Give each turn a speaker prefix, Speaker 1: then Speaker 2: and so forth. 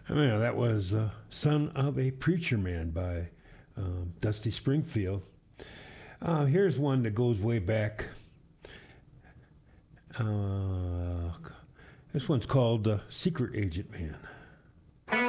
Speaker 1: Yeah, that was Son of a Preacher Man by Dusty Springfield. Here's one that goes way back. This one's called Secret Agent Man.